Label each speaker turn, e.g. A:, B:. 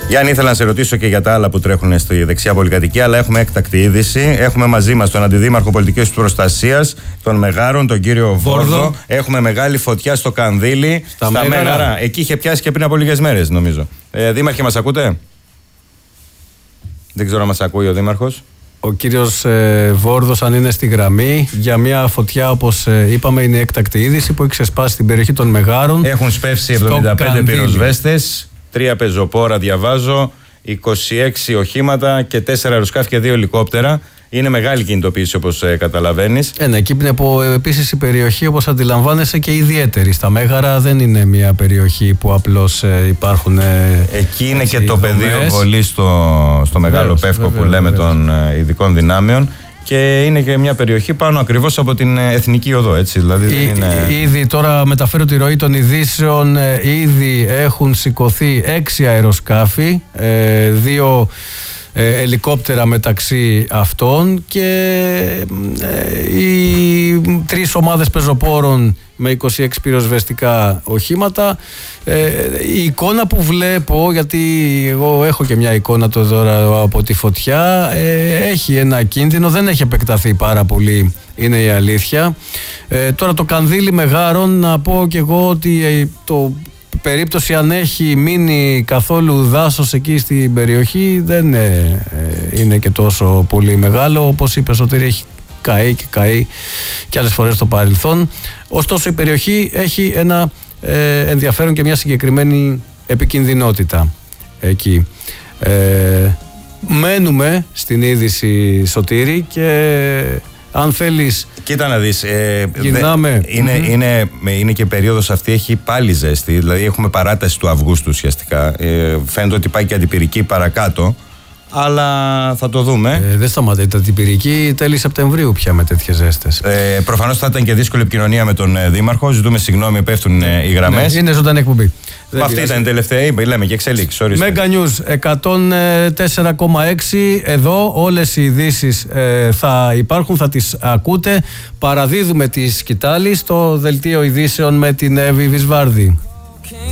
A: Γιάννη, ήθελα να σε ρωτήσω και για τα άλλα που τρέχουν στη δεξιά πολυκατοικία, αλλά έχουμε έκτακτη είδηση. Έχουμε μαζί μας τον Αντιδήμαρχο Πολιτικής Προστασίας των Μεγάρων, τον κύριο Βόρδο. Έχουμε μεγάλη φωτιά στο Κανδύλι, στα Μέγαρα. Εκεί είχε πιάσει και πριν από λίγες μέρες, νομίζω. Δήμαρχε, μας ακούτε? Δεν ξέρω αν μας ακούει ο Δήμαρχος.
B: Ο κύριος Βόρδος, αν είναι στη γραμμή, για μια φωτιά, όπως είπαμε, είναι έκτακτη είδηση που έχει ξεσπάσει στην περιοχή των Μεγάρων.
A: Έχουν σπεύσει 75 πυροσβέστες, 3 πεζοπόρα διαβάζω, 26 οχήματα και 4 αεροσκάφη και 2 ελικόπτερα. Είναι μεγάλη κινητοποίηση, όπως καταλαβαίνεις.
B: Ναι, εκεί είναι επίσης η περιοχή, όπως αντιλαμβάνεσαι, και ιδιαίτερη. Στα Μέγαρα δεν είναι μια περιοχή που απλώς υπάρχουν.
A: Εκεί είναι και το πεδίο βολής στο Μεγάλο Πεύκο που λέμε των ειδικών δυνάμεων. Και είναι και μια περιοχή πάνω ακριβώς από την Εθνική Οδό, έτσι. Δηλαδή
B: ήδη τώρα μεταφέρω τη ροή των ειδήσεων. Ήδη έχουν σηκωθεί 6 αεροσκάφη, 2 ελικόπτερα μεταξύ αυτών και οι 3 ομάδες πεζοπόρων με 26 πυροσβεστικά οχήματα. Η εικόνα που βλέπω, γιατί εγώ έχω και μια εικόνα τώρα από τη φωτιά, έχει ένα κίνδυνο, δεν έχει επεκταθεί πάρα πολύ, είναι η αλήθεια. Τώρα το Κανδύλι Μεγάρων, να πω και εγώ ότι το περίπτωση αν έχει μείνει καθόλου δάσος εκεί στην περιοχή δεν είναι και τόσο πολύ μεγάλο. Όπως είπε, Σωτήρη, έχει καεί και άλλες φορές στο παρελθόν. Ωστόσο η περιοχή έχει ένα ενδιαφέρον και μια συγκεκριμένη επικινδυνότητα εκεί. Μένουμε στην είδηση, Σωτήρη, και αν θέλεις,
A: κοίτα να δεις,
B: γυρνάμε.
A: Είναι και περίοδος αυτή, έχει πάλι ζέστη. Δηλαδή έχουμε παράταση του Αυγούστου ουσιαστικά. Φαίνεται ότι πάει και αντιπυρική παρακάτω, αλλά θα το δούμε.
B: Δεν σταματάει η αντιπυρική τέλη Σεπτεμβρίου πια με τέτοιες ζέστες.
A: Προφανώς θα ήταν και δύσκολη επικοινωνία με τον Δήμαρχο. Ζητούμε συγγνώμη, πέφτουν οι γραμμές.
B: Είναι ζωντανή εκπομπή.
A: Αυτή ήταν η τελευταία, λέμε και εξελίξεις.
B: Mega News 104,6. Εδώ όλες οι ειδήσεις θα υπάρχουν, θα τις ακούτε. Παραδίδουμε τη σκητάλη στο δελτίο ειδήσεων με την Εύη Βυσβάρδη.